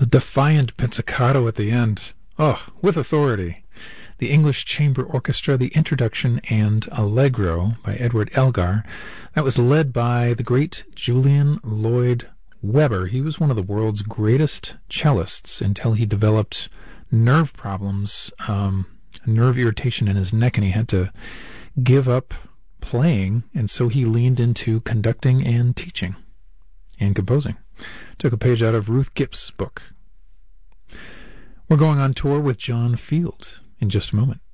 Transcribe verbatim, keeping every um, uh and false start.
defiant pizzicato at the end. Oh, with authority. The English Chamber Orchestra, the Introduction and Allegro by Edward Elgar. That was led by the great Julian Lloyd Webber. He was one of the world's greatest cellists until he developed nerve problems, um, nerve irritation in his neck, and he had to give up playing, and so he leaned into conducting and teaching and composing. Took a page out of Ruth Gipp's book. We're going on tour with John Field in just a moment.